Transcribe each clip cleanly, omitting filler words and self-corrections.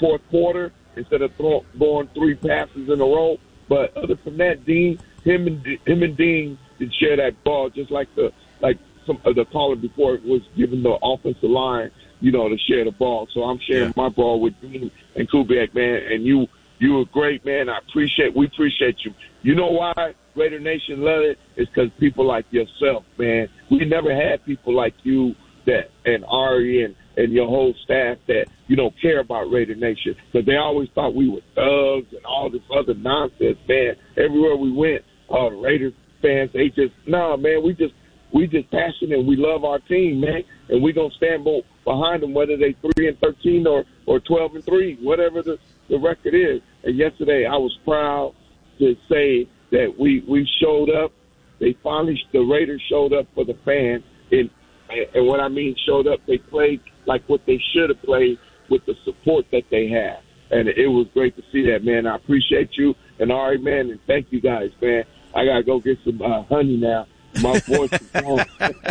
fourth quarter instead of throwing 3 passes in a row. But other than that, Dean, him and Dean did share that ball just like some of the caller before was giving the offensive line, to share the ball. So I'm sharing my ball with Dean and Kubiak, man. And you were great, man. We appreciate you. You know why Raider Nation love it? It's because people like yourself, man. We never had people like you and Ari and your whole staff that, care about Raider Nation. Because they always thought we were thugs and all this other nonsense, man. Everywhere we went, the Raiders fans, they just, man, we just passionate and we love our team, man. And we're going to stand behind them, whether they 3-13 or 12-3, whatever the record is. And yesterday I was proud to say that we showed up. The Raiders showed up for the fans. And what I mean showed up, they played like what they should have played with the support that they had. And it was great to see that, man. I appreciate you and Ari, man, and thank you guys, man. I got to go get some honey now. My voice is gone.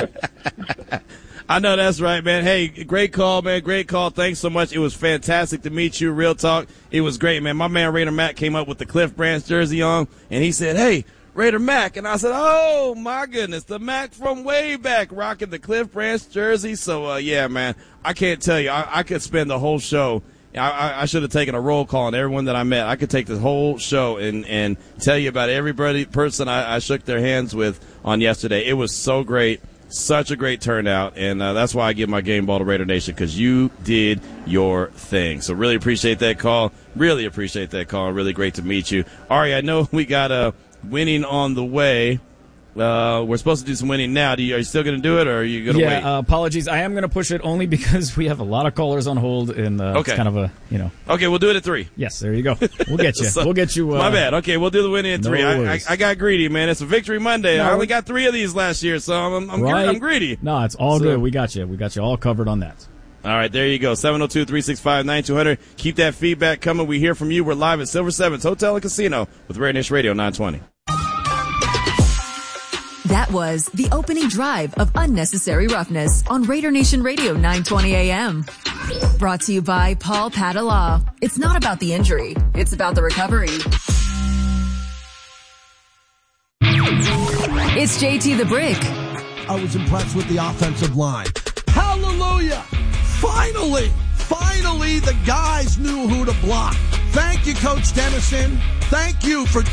I know that's right, man. Hey, great call, man. Great call. Thanks so much. It was fantastic to meet you. Real talk. It was great, man. My man Raider Mac came up with the Cliff Branch jersey on, and he said, hey, Raider Mac. And I said, oh, my goodness, the Mac from way back rocking the Cliff Branch jersey. So, yeah, man, I can't tell you. I could spend the whole show. I should have taken a roll call on everyone that I met. I could take the whole show and tell you about every person I shook their hands with on yesterday. It was so great. Such a great turnout, and that's why I give my game ball to Raider Nation, because you did your thing. So really appreciate that call. Really appreciate that call. Really great to meet you. Ari, I know we got a winning on the way. We're supposed to do some winning now. Are you still going to do it, or are you going to wait? Yeah, apologies. I am going to push it only because we have a lot of callers on hold, and it's kind of a, Okay, we'll do it at 3. Yes, there you go. We'll get you. So, we'll get you. My bad. Okay, we'll do the winning at 3. I got greedy, man. It's a Victory Monday. I only got 3 of these last year, so I'm greedy. No, it's all good. We got you. We got you all covered on that. All right, there you go. 702-365-9200. Keep that feedback coming. We hear from you. We're live at Silver Sevens Hotel and Casino with Raider Nation Radio 920. That was the opening drive of Unnecessary Roughness on Raider Nation Radio 920 AM. Brought to you by Paul Padala. It's not about the injury. It's about the recovery. It's JT the Brick. I was impressed with the offensive line. Hallelujah! Finally, the guys knew who to block. Thank you, Coach Dennison. Thank you for